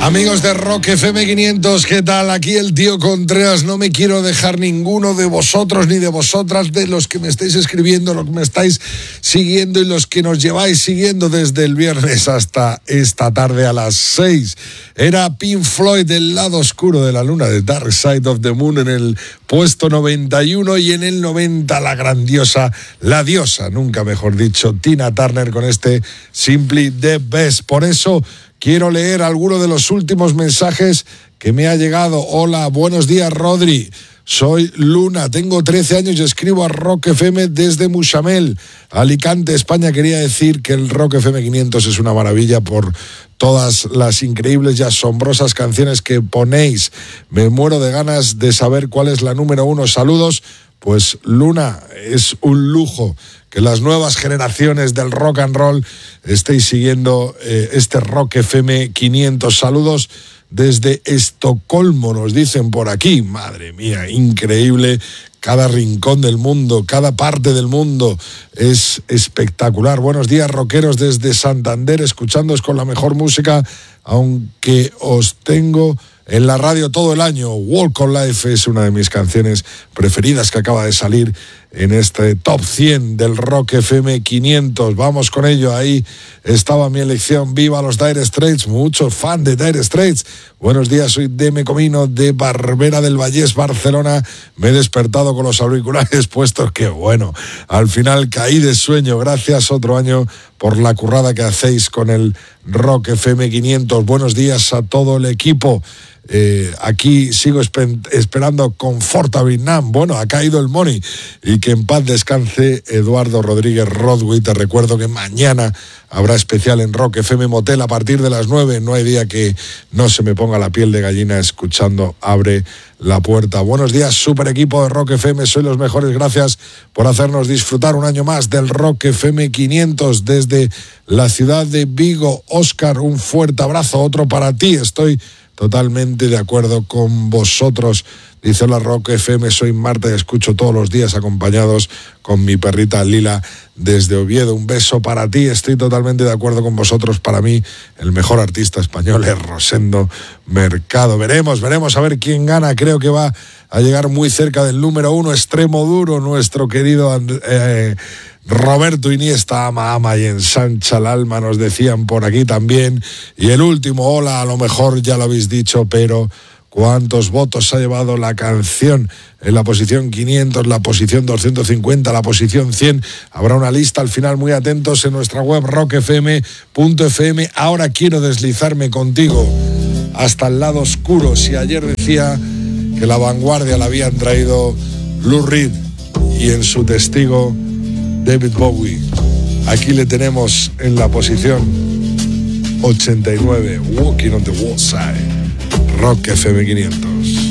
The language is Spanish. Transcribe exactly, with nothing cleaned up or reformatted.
Amigos de Rock F M quinientos, ¿qué tal? Aquí el tío Contreras. No me quiero dejar ninguno de vosotros ni de vosotras, de los que me estáis escribiendo, los que me estáis siguiendo y los que nos lleváis siguiendo desde el viernes hasta esta tarde a las seis. Era Pink Floyd, El lado oscuro de la luna, de Dark Side of the Moon, en el puesto noventa y uno, y en el noventa la grandiosa, la diosa, nunca mejor dicho, Tina Turner con este Simply the Best. Por eso quiero leer alguno de los últimos mensajes que me ha llegado. Hola, buenos días, Rodri. Soy Luna, tengo trece años y escribo a Rock F M desde Musamel, Alicante, España. Quería decir que el Rock F M quinientos es una maravilla por todas las increíbles y asombrosas canciones que ponéis. Me muero de ganas de saber cuál es la número uno. Saludos. Pues Luna, es un lujo que las nuevas generaciones del rock and roll estéis siguiendo eh, este Rock F M quinientos. Saludos desde Estocolmo, nos dicen por aquí. Madre mía, increíble. Cada rincón del mundo, cada parte del mundo es espectacular. Buenos días, rockeros, desde Santander, escuchándoos con la mejor música, aunque os tengo en la radio todo el año. Walk on Life es una de mis canciones preferidas que acaba de salir en este top cien del Rock F M quinientos. Vamos con ello, ahí estaba mi elección. Viva los Dire Straits, mucho fan de Dire Straits. Buenos días, soy Deme Comino de Barbera del Vallés, Barcelona. Me he despertado con los auriculares puestos, que bueno, al final caí de sueño. Gracias otro año por la currada que hacéis con el Rock F M quinientos. Buenos días a todo el equipo. Eh, aquí sigo esper- esperando Conforta Vietnam. Bueno, ha caído el money, y que en paz descanse Eduardo Rodríguez Rodway. Te recuerdo que mañana habrá especial en Rock F M Motel a partir de las nueve. No hay día que no se me ponga la piel de gallina escuchando Abre la Puerta. Buenos días, super equipo de Rock F M, sois los mejores. Gracias por hacernos disfrutar un año más del Rock F M quinientos desde la ciudad de Vigo. Óscar, un fuerte abrazo, otro para ti. Estoy totalmente de acuerdo con vosotros. Dice la Rock F M, soy Marta y escucho todos los días acompañados con mi perrita Lila desde Oviedo. Un beso para ti, estoy totalmente de acuerdo con vosotros. Para mí el mejor artista español es Rosendo Mercado. Veremos, veremos a ver quién gana. Creo que va a llegar muy cerca del número uno, Extremo Duro, nuestro querido And- eh, Roberto Iniesta, ama, ama y ensancha el alma, nos decían por aquí también. Y el último, hola, a lo mejor ya lo habéis dicho, pero ¿cuántos votos ha llevado la canción? En la posición quinientos, la posición doscientos cincuenta, la posición cien. Habrá una lista al final, muy atentos en nuestra web rock f m punto f m. Ahora quiero deslizarme contigo hasta el lado oscuro. Si ayer decía que la vanguardia la habían traído Lou Reed y en su testigo David Bowie, aquí le tenemos en la posición ochenta y nueve, Walking on the Wall Side, Rock F M quinientos.